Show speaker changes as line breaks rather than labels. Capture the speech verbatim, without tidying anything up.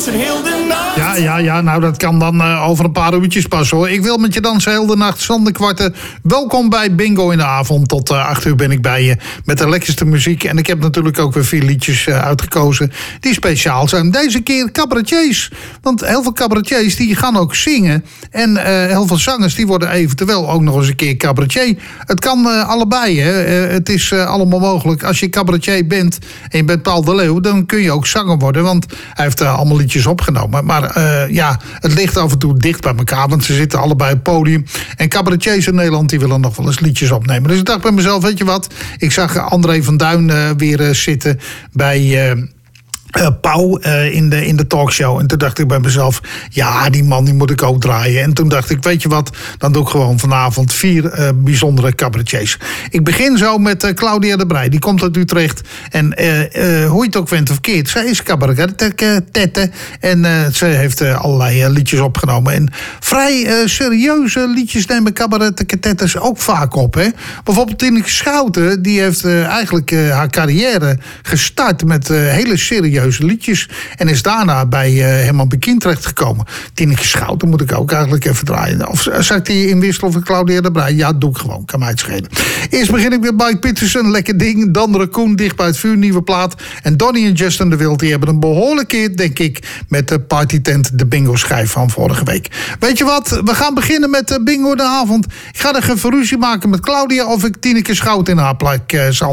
dansen heel de nacht.
Ja, ja, ja, nou dat kan dan uh, over een paar uurtjes pas hoor. Ik wil met je dansen heel de nacht. Sander Kwarten, welkom bij Bingo in de avond. Tot uh, acht uur ben ik bij je met de lekkerste muziek. En ik heb natuurlijk ook weer vier liedjes uh, uitgekozen die speciaal zijn. Deze keer cabaretiers. Want heel veel cabaretiers die gaan ook zingen. En uh, heel veel zangers die worden eventueel ook nog eens een keer cabaretier. Het kan uh, allebei, hè. Uh, het is uh, allemaal mogelijk. Als je cabaretier bent en je bent Paul de Leeuw, dan kun je ook zanger worden. Want hij heeft uh, allemaal liedjes opgenomen. Maar uh, ja, het ligt af en toe dicht bij elkaar. Want ze zitten allebei op het podium. En cabaretiers in Nederland die willen nog wel eens liedjes opnemen. Dus ik dacht bij mezelf, weet je wat? Ik zag André van Duin uh, weer uh, zitten bij... Uh, Uh, Pauw uh, in, de, in de talkshow. En toen dacht ik bij mezelf, ja, die man die moet ik ook draaien. En toen dacht ik, weet je wat, dan doe ik gewoon vanavond vier uh, bijzondere cabaretiers. Ik begin zo met uh, Claudia de Breij. Die komt uit Utrecht. En uh, uh, hoe je het ook went of keert, zij is cabaretette. En uh, ze heeft uh, allerlei uh, liedjes opgenomen. En vrij uh, serieuze liedjes nemen cabarettettes ook vaak op. Hè? Bijvoorbeeld Tineke Schouten, die heeft uh, eigenlijk uh, haar carrière gestart met uh, hele serieuze liedjes. En is daarna bij uh, Herman Bekien terechtgekomen. Tineke Schouten moet ik ook eigenlijk even draaien. Of zou ik die inwisselen of Claudia de Breij? Ja, doe ik gewoon. Kan mij het schelen. Eerst begin ik met Mike Peterson. Lekker ding. Dan Raccoon, Dicht bij het vuur. Nieuwe plaat. En Donnie en Justin de Wild. Die hebben een behoorlijk keer, denk ik, met de partytent de bingo schijf van vorige week. Weet je wat? We gaan beginnen met de bingo de avond. Ik ga er even ruzie maken met Claudia of ik Tineke Schouten in haar plek uh, zal